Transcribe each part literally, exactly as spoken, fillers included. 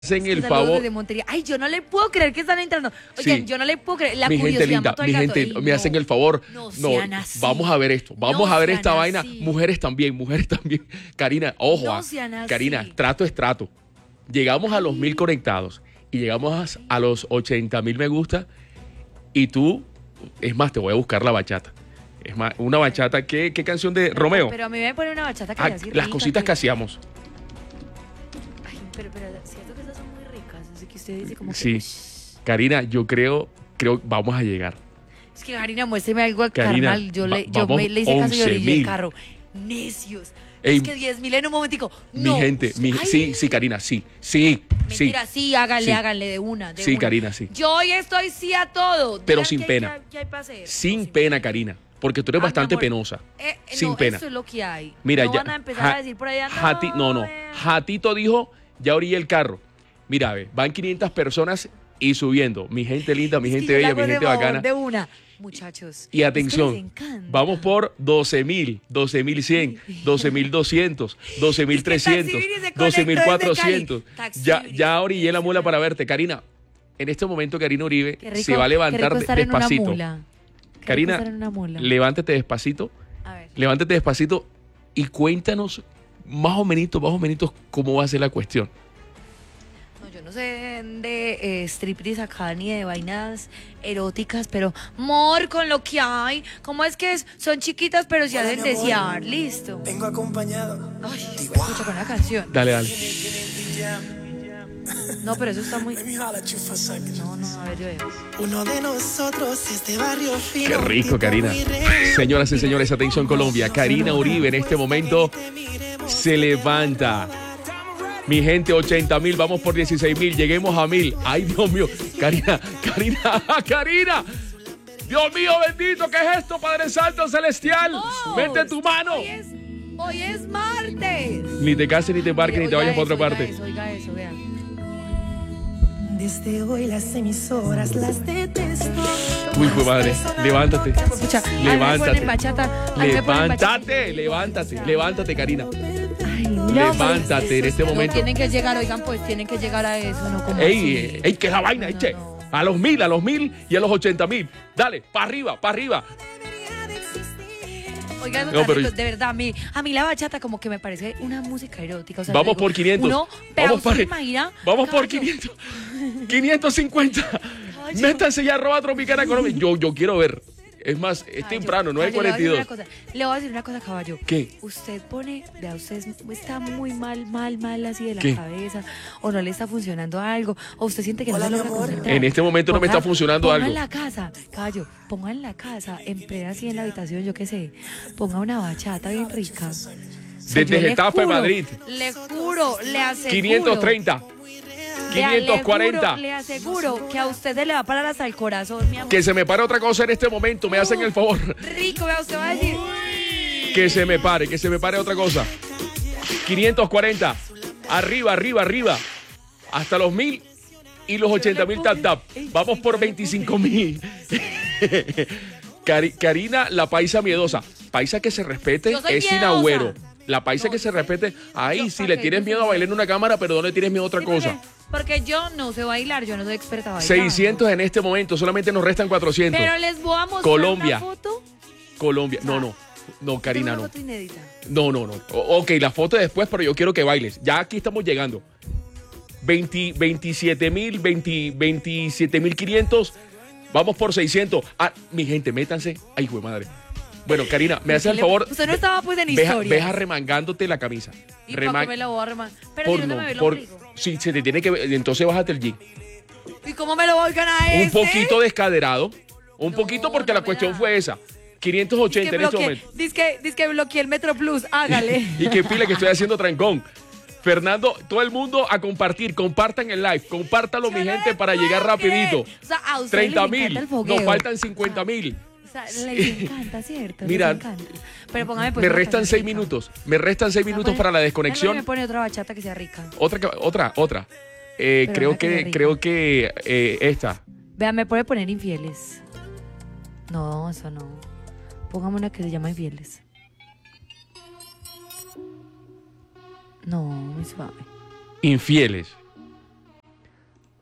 hacen el Saludos favor. desde Montería. Ay, yo no le puedo creer que están entrando. Oigan, Sí. yo no le puedo creer. La Mi gente curiosidad linda, mató al mi gato. gente, Ey, me no. hacen el favor. No No, sean así. vamos a ver esto. Vamos No a ver sean esta vaina. así. Mujeres también, mujeres también. Karina, ojo. No ah, sean así. Karina, trato es trato. Llegamos a los mil conectados y llegamos a, a los ochenta mil me gusta. Y tú, es más, te voy a buscar la bachata. Es más, una bachata. ¿Qué, qué canción de Romeo? Pero a mí me pone una bachata que Ah, es así las rica, cositas que- que hacíamos. Ay, pero, pero siento que estas son muy ricas. Así que usted dice como que... Sí. ush. Karina, yo creo, creo que vamos a llegar. Es que Karina, muéstreme algo al Karina, carnal. Yo, va- le, yo vamos me, le hice caso y yo le once el mil. carro. Necios. Ey, es que diez mil en un momentico. Mi No. gente, mi, Ay, sí, sí, Karina, sí, sí, sí. Mentira, sí, háganle, Sí. háganle de una. De Sí, una. Karina, sí. Yo hoy estoy sí a todo. Pero Digan sin qué- pena. qué- qué hay para hacer. Sin No, pena, Karina, porque tú eres Ah, mi bastante amor. penosa. Eh, eh, sin no, pena. Eso es lo que hay. Mira, no ya. van a empezar Ja- a decir por allá. No, Jati- no, no. vea. Jatito dijo, ya orillé el carro. Mira, ve, van quinientas personas y subiendo. Mi gente linda, mi Es que gente yo le bella, hago mi de gente favor bacana. De una. Muchachos. Y es que atención, les encanta. vamos por doce mil, doce mil cien, doce mil doscientos, doce mil trescientos, Es que Taxi Viri se doce mil conectó desde cuatrocientos. Cali. Taxi Ya, Viri. ya orillé la mula para verte. Karina, en este momento Karina Uribe Qué rico- se va a qué levantar rico de- estar en una despacito. mula. Qué rico Karina, estar en una mula. levántate despacito, A ver. levántate despacito y cuéntanos más o menos, más o menos cómo va a ser la cuestión. No, yo no sé de eh, striptease acá ni de vainas eróticas, pero mor con lo que hay. ¿Cómo es que es? Son chiquitas, pero se hacen desear. Listo. Vengo acompañado. Ay, escucha con la canción. Dale, dale. No, pero eso está muy. Let me holler at you for a second. No, no, a ver, yo veo. Uno de nosotros es de barrio fino. Qué rico, Karina. Señoras y señores, atención Colombia. Karina Uribe en este momento se levanta. Mi gente, ochenta mil, vamos por dieciséis mil, lleguemos a mil. Ay, Dios mío. Karina, Karina, Karina. Dios mío, bendito, ¿qué es esto, Padre Santo Celestial? Oh, Mete tu mano. Hoy es, hoy es martes. Ni te cases, ni te embarques, ni te Oiga vayas para otra eso, parte. Oiga eso, oiga eso, vea. Desde hoy las emisoras las detesto. Uy, fue madre, levántate. Escucha, ahí me Levántate. ponen bachata. ahí me ponen bachata. Levántate, levántate, levántate, Karina. Ay, no, Levántate pues, en este no, momento. tienen que llegar, oigan, pues tienen que llegar a eso, ¿no? Como Ey, así. ey, ey, que es la vaina, No, che. no. A los mil, a los mil y a los ochenta mil. Dale, para arriba, para arriba. Oigan, No, pero- de verdad, a mí, a mí la bachata como que me parece una música erótica. O sea, Vamos yo digo, por quinientos. Uno, vea, Vamos usted para- se imagina, Vamos por caballo, quinientos. quinientos cincuenta. Caballo. Métanse ya, arroba Tropicana Colombia. Yo, yo quiero ver. Es más, es caballo, temprano, nueve caballo, cuarenta y dos. Le voy a decir una cosa, le voy a decir una cosa, caballo. ¿Qué? Usted pone, vea, usted es- está muy mal, mal, mal así de la ¿Qué? cabeza, o no le está funcionando algo, o usted siente que no Hola, se mi logra amor. concentrar. En este momento no me está funcionando ponga algo. en la casa, caballo, ponga en la casa, en plena así en la habitación, yo qué sé, ponga una bachata bien rica. O sea, Desde yo le Getafe, juro, Madrid. Le juro, le aseguro. quinientos treinta. Vea, quinientos cuarenta. Le aseguro, le aseguro que a usted se le va a parar hasta el corazón, mi amor. Que se me pare otra cosa en este momento. Me hacen el favor. Rico, vea, usted va a decir. Que se me pare, que se me pare otra cosa. quinientos cuarenta. Arriba, arriba, arriba. Hasta los mil y los ochenta mil tap tap. Vamos por veinticinco mil. Cari- Karina, la paisa miedosa. Paisa que se respete Yo soy es sin miedosa. agüero. La paisa No, que se yo- respete. Ahí, yo- si ¿para le qué? tienes Yo miedo soy- a bailar en una cámara, pero no le tienes miedo a otra Sí, porque- cosa. Porque yo no sé bailar, yo no soy experta bailando. seiscientos en este momento, solamente nos restan cuatrocientos. Pero les voy a mostrar Colombia. una foto. Colombia. No, no. No, Karina, Tengo no. una foto inédita. No, no, no. O- ok, la foto después, pero yo quiero que bailes. Ya aquí estamos llegando. veinte, veintisiete mil, veinte, veintisiete mil quinientos. Vamos por seiscientos. Ah, mi gente, métanse. Ay, hijo de madre. Bueno, Karina, me haces el Le- favor. Usted no estaba pues en Veja, historia. veja remangándote la camisa. ¿Y para Remang- qué me la voy a remar? Pero por si no, no, se me ve el por- ombligo. sí, se te tiene que ver. Entonces bájate el jean. ¿Y cómo me lo voy a ganar Un este? poquito descaderado. Un No, poquito porque no la me cuestión da. fue esa. quinientos ochenta en este bloqueé, momento. dice que, dice que bloqueé el Metro Plus, hágale. Y qué pila que estoy haciendo trancón. Fernando, todo el mundo a compartir, compartan el live, compártalo mi Yo no gente le para puedo llegar rapidito. creer. O sea, a ustedes treinta les mil, encanta el fogueo. nos faltan cincuenta mil. O sea, les encanta, ¿cierto? Mira, Les encanta. Pero póngame pues Me una restan canción seis rica. minutos, me restan seis Ah, minutos bueno, para la déjame desconexión. Me pone otra bachata que sea rica. Otra, que- otra, otra. Eh, Pero creo una que sea que, rica. creo que eh, esta. Vea, me puede poner infieles. No, eso no. Póngame una que se llama infieles. No, muy suave. Infieles.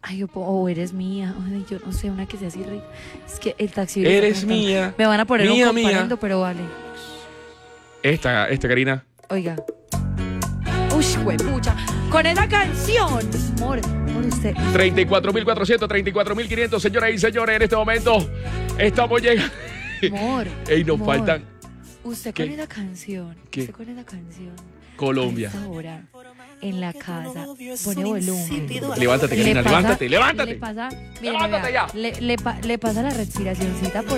Ay, o, o eres mía. Ay, yo no sé, una que sea así rica. Es que el taxi. Eres mía. Me van a poner mía, un comparendo, mía. pero vale. Esta, esta, Karina. Oiga. Uy, huepucha. Con esa canción. Amor, por usted. treinta y cuatro mil cuatrocientos, treinta y cuatro mil quinientos, señoras y señores, en este momento estamos llegando. Amor. Ey, nos amor. faltan. Usted ¿Qué? con esa canción. ¿Qué? Usted con esa canción. Colombia. A esta hora, en la casa, pone volumen. Levántate, Le Karina, pasa- levántate, levántate. Le pasa, mire, Levántate vea, ya. Le, le pa- le pasa la respiracióncita por